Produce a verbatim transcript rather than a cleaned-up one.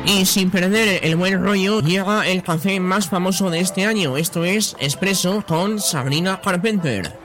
Y sin perder el buen rollo, llega el café más famoso de este año. Esto es Expreso con Sabrina Carpenter.